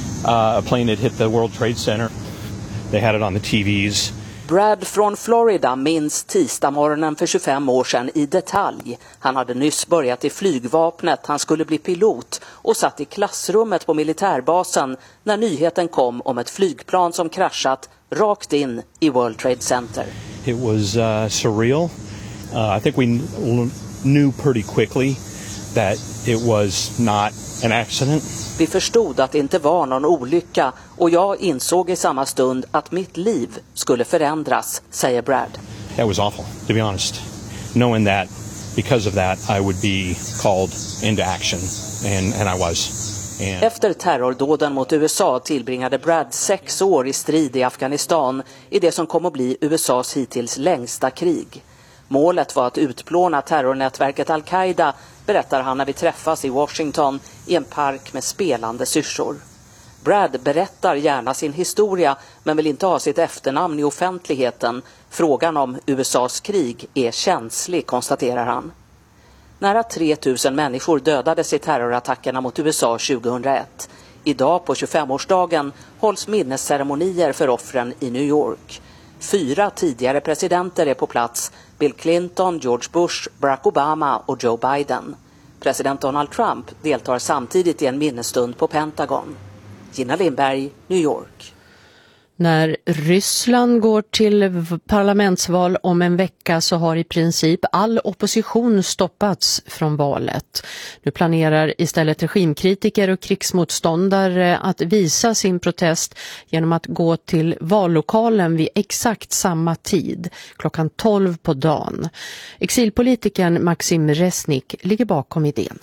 a plane had hit the World Trade Center. They had it on the TVs. Brad från Florida minns tisdagsmorgonen för 25 år sedan i detalj. Han hade nyss börjat i flygvapnet, han skulle bli pilot och satt i klassrummet på militärbasen när nyheten kom om ett flygplan som kraschat rakt in i World Trade Center. It was surreal. I think we knew pretty quickly that it was not an accident. Vi förstod att det inte var någon olycka och jag insåg i samma stund att mitt liv skulle förändras, säger Brad. That was awful, to be honest. Knowing that because of that I would be called into action and I was. Efter terrordåden mot USA tillbringade Brad 6 år i strid i Afghanistan i det som kom att bli USAs hittills längsta krig. Målet var att utplåna terrornätverket Al-Qaida, berättar han när vi träffas i Washington i en park med spelande syrsor. Brad berättar gärna sin historia men vill inte ha sitt efternamn i offentligheten. Frågan om USAs krig är känslig, konstaterar han. Nära 3000 människor dödades i terrorattackerna mot USA 2001. Idag på 25-årsdagen hålls minnesceremonier för offren i New York. 4 tidigare presidenter är på plats: Bill Clinton, George Bush, Barack Obama och Joe Biden. President Donald Trump deltar samtidigt i en minnesstund på Pentagon. Gina Lindberg, New York. När Ryssland går till parlamentsval om en vecka så har i princip all opposition stoppats från valet. Nu planerar istället regimkritiker och krigsmotståndare att visa sin protest genom att gå till vallokalen vid exakt samma tid, klockan 12 på dagen. Exilpolitikern Maxim Resnik ligger bakom idén.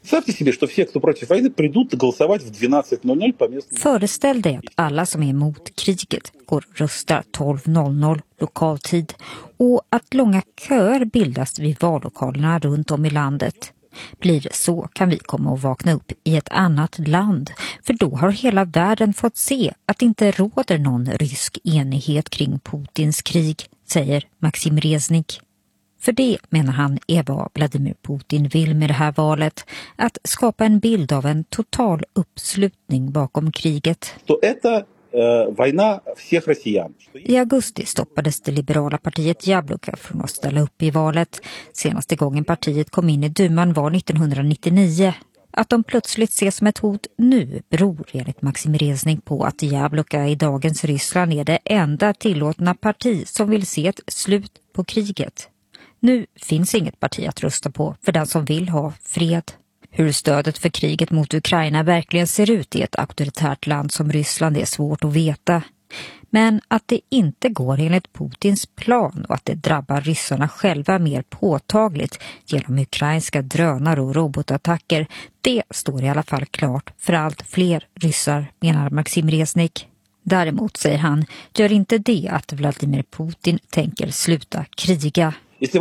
Föreställ dig att alla som är emot kriget går och röstar 12.00 lokaltid och att långa köer bildas vid vallokalerna runt om i landet. Blir det så kan vi komma att vakna upp i ett annat land, för då har hela världen fått se att det inte råder någon rysk enighet kring Putins krig, säger Maxim Resnik. För det, menar han, är vad Vladimir Putin vill med det här valet, att skapa en bild av en total uppslutning bakom kriget. I augusti stoppades det liberala partiet Jabloka från att ställa upp i valet. Senaste gången partiet kom in i duman var 1999. Att de plötsligt ses som ett hot nu beror enligt Maxim Reznik på att Jabloko i dagens Ryssland är det enda tillåtna parti som vill se ett slut på kriget. Nu finns inget parti att rösta på för den som vill ha fred. Hur stödet för kriget mot Ukraina verkligen ser ut i ett auktoritärt land som Ryssland är svårt att veta. Men att det inte går enligt Putins plan och att det drabbar ryssarna själva mer påtagligt genom ukrainska drönare och robotattacker, det står i alla fall klart för allt fler ryssar, menar Maxim Reznik. Däremot, säger han, gör inte det att Vladimir Putin tänker sluta kriga.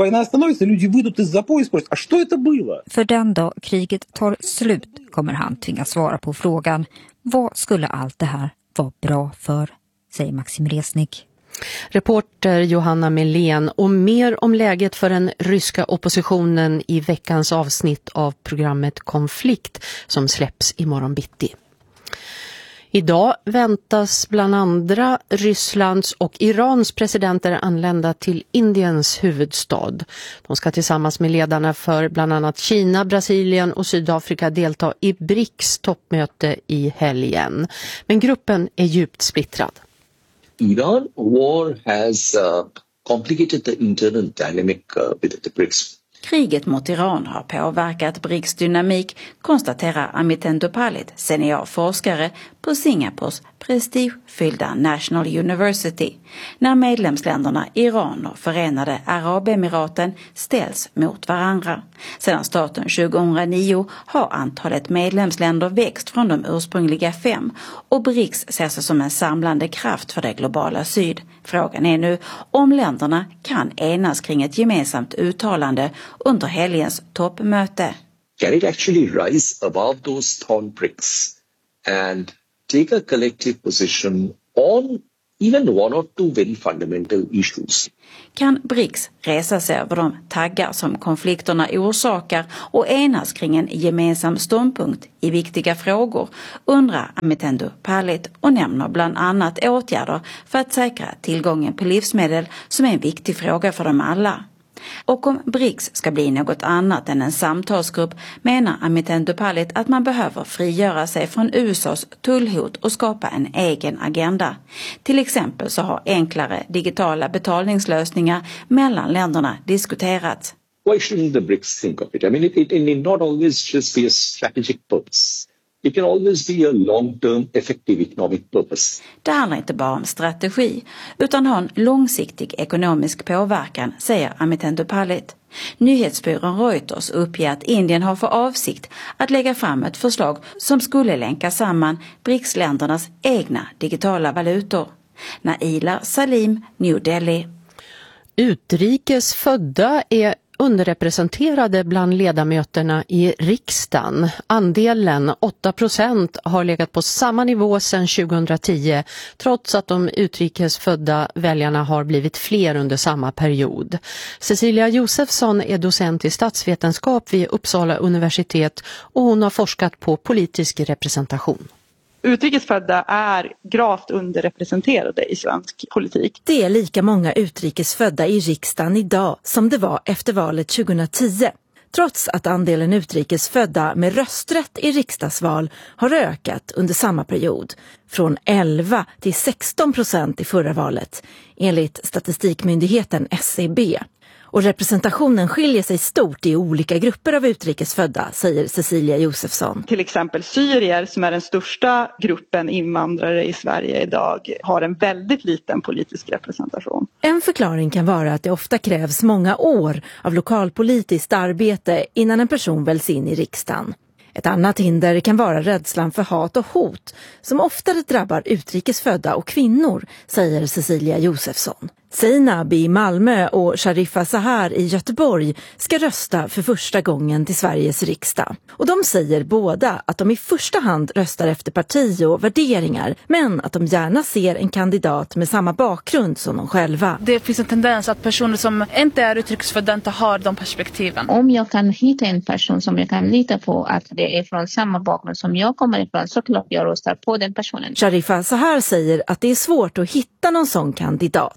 För den dag kriget tar slut kommer han tvingas svara på frågan: vad skulle allt det här vara bra för? Säger Maxim Reznik. Reporter Johanna Melén, och mer om läget för den ryska oppositionen i veckans avsnitt av programmet Konflikt som släpps imorgon bitti. Idag väntas bland andra Rysslands och Irans presidenter anlända till Indiens huvudstad. De ska tillsammans med ledarna för bland annat Kina, Brasilien och Sydafrika delta i BRICS toppmöte i helgen. Men gruppen är djupt splittrad. Iran war has complicated the internal dynamic with the BRICS. Kriget mot Iran har påverkat BRICS dynamik, konstaterar Amiten Dopalit, seniorforskare på Singapores prestigefyllda National University, när medlemsländerna Iran och Förenade Arabemiraten ställs mot varandra. Sedan starten 2009 har antalet medlemsländer växt från de ursprungliga 5 och BRICS ser sig som en samlande kraft för det globala syd. Frågan är nu om länderna kan enas kring ett gemensamt uttalande under helgens toppmöte. Can it actually rise above those thorn bricks and take a collective position on even one or two very fundamental issues? Kan BRICS resa sig över de taggar som konflikterna orsakar och enas kring en gemensam ståndpunkt i viktiga frågor, undrar Amiten Dopalit och nämner bland annat åtgärder för att säkra tillgången på livsmedel som är en viktig fråga för dem alla. Och om BRICS ska bli något annat än en samtalsgrupp menar Amiten Dopalit att man behöver frigöra sig från USAs tullhot och skapa en egen agenda. Till exempel så har enklare digitala betalningslösningar mellan länderna diskuterats. Why shouldn't the BRICS think of it? I mean, it need not always just be a strategic purpose. It can always be a long-term effective economic purpose. Det handlar inte bara om strategi utan har en långsiktig ekonomisk påverkan, säger Amiten Dopalit. Nyhetsbyrån Reuters uppger att Indien har för avsikt att lägga fram ett förslag som skulle länka samman BRICS-ländernas egna digitala valutor. Naila Salim, New Delhi. Utrikes födda är underrepresenterade bland ledamöterna i riksdagen. Andelen 8% har legat på samma nivå sedan 2010 trots att de utrikesfödda väljarna har blivit fler under samma period. Cecilia Josefsson är docent i statsvetenskap vid Uppsala universitet och hon har forskat på politisk representation. Utrikesfödda är gravt underrepresenterade i svensk politik. Det är lika många utrikesfödda i riksdagen idag som det var efter valet 2010. Trots att andelen utrikesfödda med rösträtt i riksdagsval har ökat under samma period. Från 11 till 16% i förra valet, enligt statistikmyndigheten SCB. Och representationen skiljer sig stort i olika grupper av utrikesfödda, säger Cecilia Josefsson. Till exempel syrier, som är den största gruppen invandrare i Sverige idag, har en väldigt liten politisk representation. En förklaring kan vara att det ofta krävs många år av lokalpolitiskt arbete innan en person väljs in i riksdagen. Ett annat hinder kan vara rädslan för hat och hot som oftare drabbar utrikesfödda och kvinnor, säger Cecilia Josefsson. Seinab i Malmö och Sharifa Sahar i Göteborg ska rösta för första gången till Sveriges riksdag. Och de säger båda att de i första hand röstar efter parti och värderingar, men att de gärna ser en kandidat med samma bakgrund som de själva. Det finns en tendens att personer som inte är utrikesfödda inte har de perspektiven. Om jag kan hitta en person som jag kan lita på att det är från samma bakgrund som jag kommer ifrån, så klart jag röstar på den personen. Sharifa Sahar säger att det är svårt att hitta någon sån kandidat.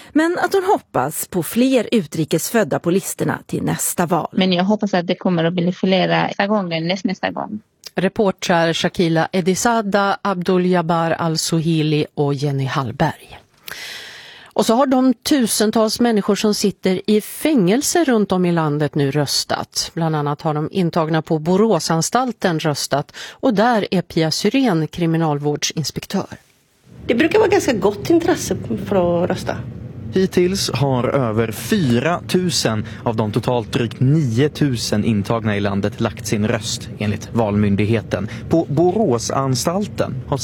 Men att hon hoppas på fler utrikesfödda på listorna till nästa val. Men jag hoppas att det kommer att bli flera nästa gång. Reportrar Shakila Edisada, Abdul Jabbar Al-Sohili och Jenny Hallberg. Och så har de tusentals människor som sitter i fängelse runt om i landet nu röstat. Bland annat har de intagna på Boråsanstalten röstat och där är Pia Syrén kriminalvårdsinspektör. Det brukar vara ganska gott intresse för att rösta. Hittills har över 4 000 av de totalt drygt 9 000 intagna i landet lagt sin röst enligt Valmyndigheten. På Boråsanstalten har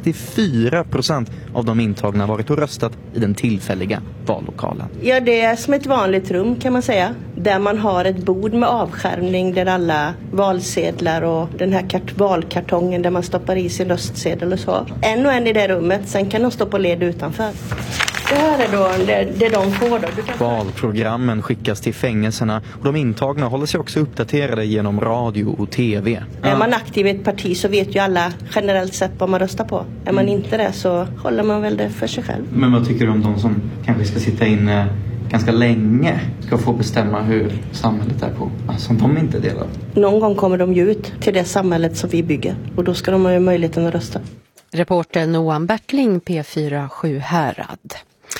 64% av de intagna varit och röstat i den tillfälliga vallokalen. Ja, det är som ett vanligt rum kan man säga. Där man har ett bord med avskärmning där alla valsedlar och den här valkartongen där man stoppar i sin röstsedel och så. En och en i det rummet, sen kan de stå på led utanför. Det här är då det de får då. Valprogrammen skickas till fängelserna och de intagna håller sig också uppdaterade genom radio och tv. Är man aktiv i ett parti så vet ju alla generellt sett vad man röstar på. Är man inte det så håller man väl det för sig själv. Men vad tycker du om de som kanske ska sitta inne ganska länge ska få bestämma hur samhället är på, som de inte delar? Någon gång kommer de ju ut till det samhället som vi bygger och då ska de ha möjligheten att rösta. Reporter Noam Bertling, P4 Sjuhärad.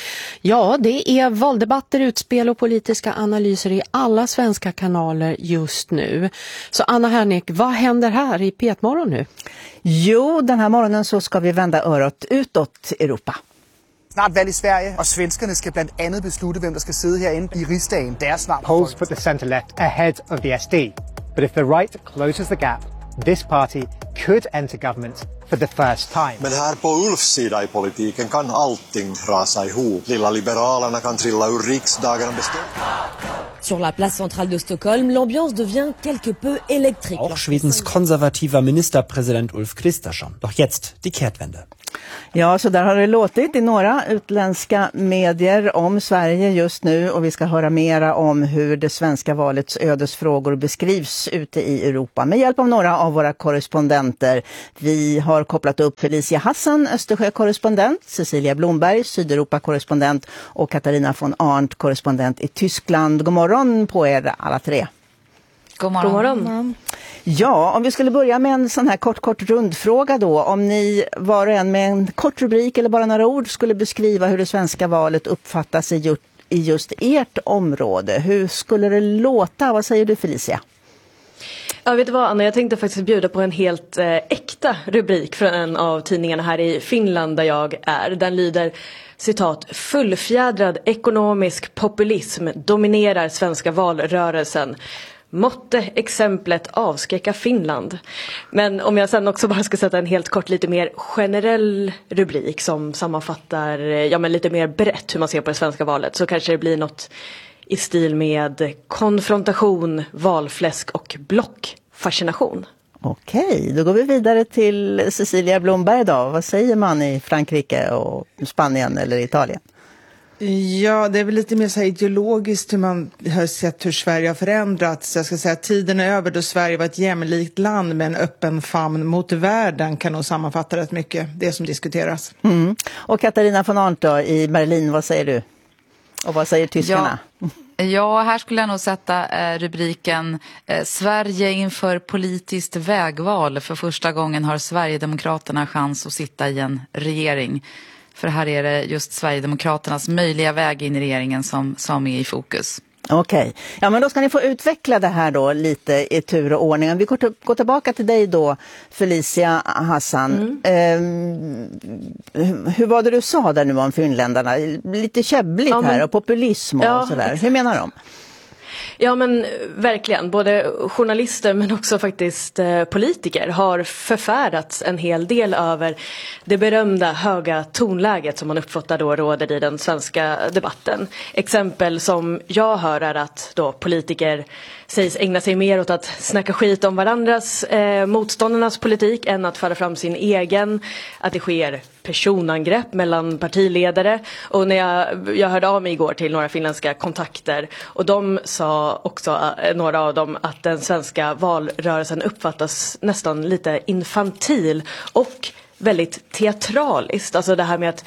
Ja, det är valdebatter, utspel och politiska analyser i alla svenska kanaler just nu. Så Anna Hernick, vad händer här i P1-morgon nu? Jo, den här morgonen så ska vi vända örat utåt Europa. Snart valg i Sverige, och svenskarna ska bland annat besluta vem der skal sidde herinde i riksdagen. Det er snart. Polls put the centre-left ahead of the SD. But if the right closes the gap, this party could enter government for the first time. Men här på Ulfs sida i politiken kan allting rasa ihop. Lilla liberalerna kan trilla ur riksdagen och bestämma. Sur la place centrale de Stockholm, l'ambiance devient quelque peu électrique. Auch Schwedens konservativer Ministerpräsident Ulf Kristersson. Doch jetzt die Kehrtwende. Ja, så där har det låtit i några utländska medier om Sverige just nu och vi ska höra mera om hur det svenska valets ödesfrågor beskrivs ute i Europa med hjälp av några av våra korrespondenter. Vi har kopplat upp Felicia Hassan, Östersjö-korrespondent, Cecilia Blomberg, Sydeuropa-korrespondent och Katarina von Arndt, korrespondent i Tyskland. God morgon på er alla tre. God morgon. God morgon. Ja, om vi skulle börja med en sån här kort rundfråga då. Om ni var och en med en kort rubrik eller bara några ord skulle beskriva hur det svenska valet uppfattas i just ert område. Hur skulle det låta? Vad säger du, Felicia? Ja, vet du vad, Anna? Jag tänkte faktiskt bjuda på en helt äkta rubrik från en av tidningarna här i Finland där jag är. Den lyder, citat, fullfjädrad ekonomisk populism dominerar svenska valrörelsen. Måtte exemplet avskräcka Finland. Men om jag sen också bara ska sätta en helt kort lite mer generell rubrik som sammanfattar men lite mer brett hur man ser på det svenska valet, så kanske det blir något i stil med konfrontation, valfläsk och blockfascination. Okej, då går vi vidare till Cecilia Blomberg då. Vad säger man i Frankrike och Spanien eller Italien? Ja, det är väl lite mer så här ideologiskt hur man har sett hur Sverige har förändrats. Jag ska säga att tiden är över då Sverige var ett jämlikt land med en öppen famn mot världen, kan nog sammanfatta rätt mycket det som diskuteras. Mm. Och Katarina von Arndt då, i Berlin, vad säger du? Och vad säger tyskarna? Ja, här skulle jag nog sätta rubriken Sverige inför politiskt vägval. För första gången har Sverigedemokraterna chans att sitta i en regering. För här är det just Sverigedemokraternas möjliga väg in i regeringen som är i fokus. Okej. Ja, men då ska ni få utveckla det här då lite i tur och ordning. Vi går tillbaka till dig då, Felicia Hassan. Hur var det du sa där nu om finländarna? Lite käbbligt här och populism och sådär. Hur menar de? Ja, men verkligen. Både journalister men också faktiskt politiker har förfärats en hel del över det berömda höga tonläget som man uppfattar då råder i den svenska debatten. Exempel som jag hör är att då politiker sägs ägna sig mer åt att snacka skit om varandras motståndarnas politik än att föra fram sin egen, att det sker personangrepp mellan partiledare. Och när jag hörde av mig igår till några finländska kontakter och de sa också, några av dem, att den svenska valrörelsen uppfattas nästan lite infantil och väldigt teatraliskt. Alltså det här med att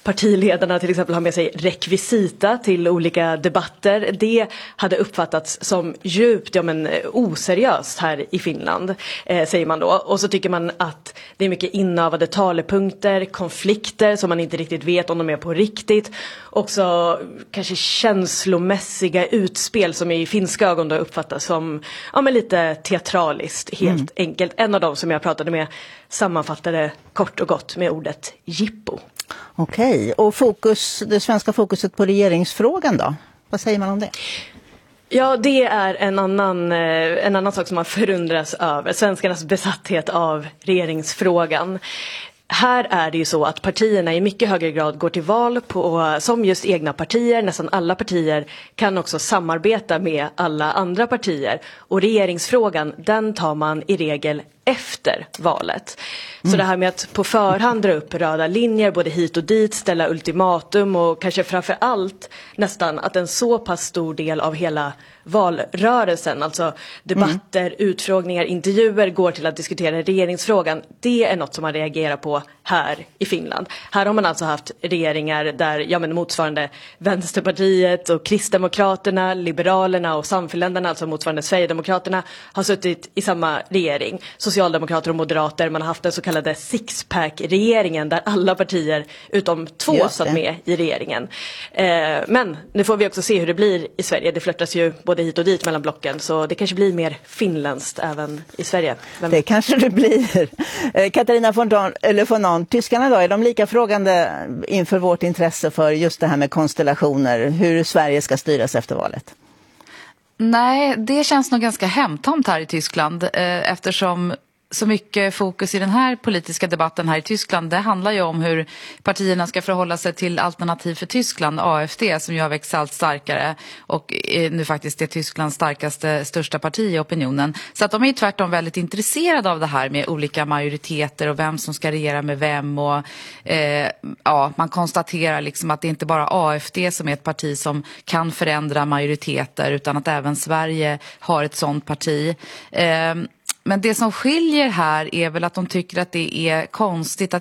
partiledarna till exempel har med sig rekvisita till olika debatter. Det hade uppfattats som djupt oseriöst här i Finland, säger man då. Och så tycker man att det är mycket inövade talepunkter, konflikter som man inte riktigt vet om de är på riktigt. Också kanske känslomässiga utspel som i finska ögon då uppfattas som lite teatraliskt helt enkelt. En av dem som jag pratade med sammanfattade kort och gott med ordet jippo. Okej, och det svenska fokuset på regeringsfrågan då? Vad säger man om det? Ja, det är en annan sak som man förundras över. Svenskarnas besatthet av regeringsfrågan. Här är det ju så att partierna i mycket högre grad går till val som just egna partier. Nästan alla partier kan också samarbeta med alla andra partier. Och regeringsfrågan, den tar man i regel efter valet. Så det här med att på förhand dra upp röda linjer både hit och dit, ställa ultimatum och kanske framför allt nästan att en så pass stor del av hela valrörelsen, alltså debatter, utfrågningar, intervjuer går till att diskutera regeringsfrågan. Det är något som man reagerar på här i Finland. Här har man alltså haft regeringar där motsvarande Vänsterpartiet och Kristdemokraterna, Liberalerna och Samfäländarna, alltså motsvarande Sverigedemokraterna, har suttit i samma regering. Socialdemokrater och moderater, man har haft den så kallade sixpack-regeringen där alla partier utom 2 satt med i regeringen. Men nu får vi också se hur det blir i Sverige. Det flörtas ju både hit och dit mellan blocken, så det kanske blir mer finländskt även i Sverige. Det kanske det blir. Katarina von Ahn, tyskarna då, är de lika frågande inför vårt intresse för just det här med konstellationer, hur Sverige ska styras efter valet? Nej, det känns nog ganska hemtomt här i Tyskland eftersom så mycket fokus i den här politiska debatten här i Tyskland, det handlar ju om hur partierna ska förhålla sig till Alternativ för Tyskland, AfD, som ju har växt allt starkare och nu faktiskt är Tysklands största parti i opinionen. Så att de är ju tvärtom väldigt intresserade av det här med olika majoriteter och vem som ska regera med vem och man konstaterar liksom att det inte bara AfD som är ett parti som kan förändra majoriteter utan att även Sverige har ett sådant parti. Men det som skiljer här är väl att de tycker att det är konstigt att